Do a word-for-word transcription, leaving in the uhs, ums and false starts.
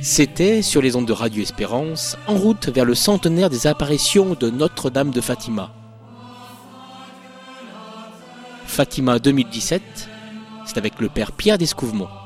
C'était sur les ondes de Radio Espérance, en route vers le centenaire des apparitions de Notre-Dame de Fatima. Fatima deux mille dix-sept, c'est avec le père Pierre d'Escouvemont.